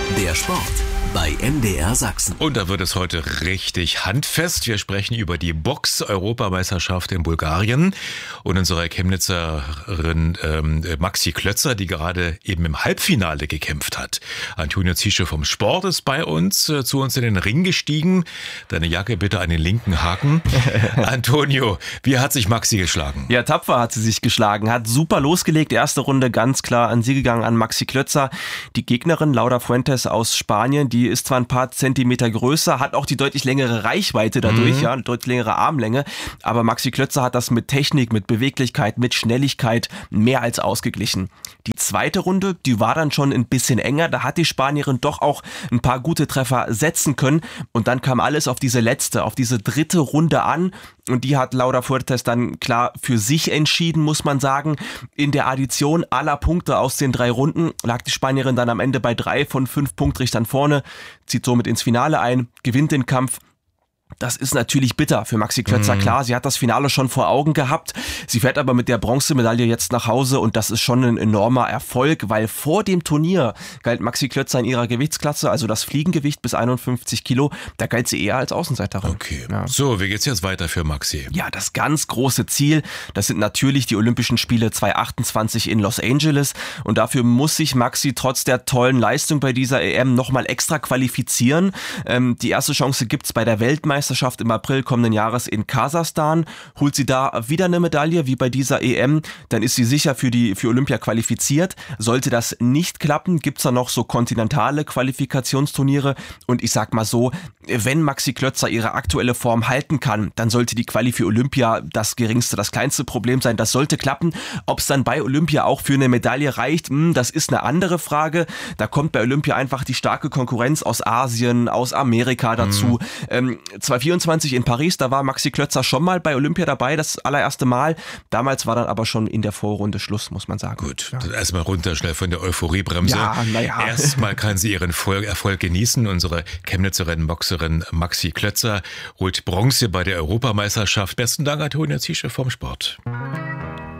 Der Sport bei MDR Sachsen. Und da wird es heute richtig handfest. Wir sprechen über die Box-Europameisterschaft in Bulgarien und unsere Chemnitzerin Maxi Klötzer, die gerade eben im Halbfinale gekämpft hat. Antonio Ziesche vom Sport ist bei uns, zu uns in den Ring gestiegen. Deine Jacke bitte an den linken Haken. Antonio, wie hat sich Maxi geschlagen? Ja, tapfer hat sie sich geschlagen, hat super losgelegt. Erste Runde ganz klar an sie gegangen, an Maxi Klötzer. Die Gegnerin Laura Fuentes aus Spanien, die ist zwar ein paar Zentimeter größer, hat auch die deutlich längere Reichweite dadurch, eine deutlich längere Armlänge, aber Maxi Klötzer hat das mit Technik, mit Beweglichkeit, mit Schnelligkeit mehr als ausgeglichen. Die zweite Runde, die war dann schon ein bisschen enger, da hat die Spanierin doch auch ein paar gute Treffer setzen können und dann kam alles auf diese dritte Runde an und die hat Laura Fuentes dann klar für sich entschieden, muss man sagen. In der Addition aller Punkte aus den 3 Runden lag die Spanierin dann am Ende bei 3 von 5 Punktrichtern vorne, zieht somit ins Finale ein, gewinnt den Kampf. Das ist natürlich bitter für Maxi Klötzer, klar, sie hat das Finale schon vor Augen gehabt, sie fährt aber mit der Bronzemedaille jetzt nach Hause und das ist schon ein enormer Erfolg, weil vor dem Turnier galt Maxi Klötzer in ihrer Gewichtsklasse, also das Fliegengewicht bis 51 Kilo, da galt sie eher als Außenseiterin. Okay, ja. So, wie geht's jetzt weiter für Maxi? Ja, das ganz große Ziel, das sind natürlich die Olympischen Spiele 2028 in Los Angeles und dafür muss sich Maxi trotz der tollen Leistung bei dieser EM nochmal extra qualifizieren. Die erste Chance gibt's bei der Weltmeisterschaft im April kommenden Jahres in Kasachstan. Holt sie da wieder eine Medaille wie bei dieser EM, dann ist sie sicher für Olympia qualifiziert. Sollte das nicht klappen, gibt's da noch so kontinentale Qualifikationsturniere und ich sag mal so, wenn Maxi Klötzer ihre aktuelle Form halten kann, dann sollte die Quali für Olympia das kleinste Problem sein. Das sollte klappen. Ob es dann bei Olympia auch für eine Medaille reicht, das ist eine andere Frage. Da kommt bei Olympia einfach die starke Konkurrenz aus Asien, aus Amerika dazu. 2024 in Paris, da war Maxi Klötzer schon mal bei Olympia dabei, das allererste Mal. Damals war dann aber schon in der Vorrunde Schluss, muss man sagen. Gut, ja. Erstmal runter schnell von der Euphoriebremse. Ja, naja. Erstmal kann sie ihren Erfolg genießen. Unsere Chemnitzerin, Boxerin Maxi Klötzer holt Bronze bei der Europameisterschaft. Besten Dank, Antonio Ziesche vom Sport.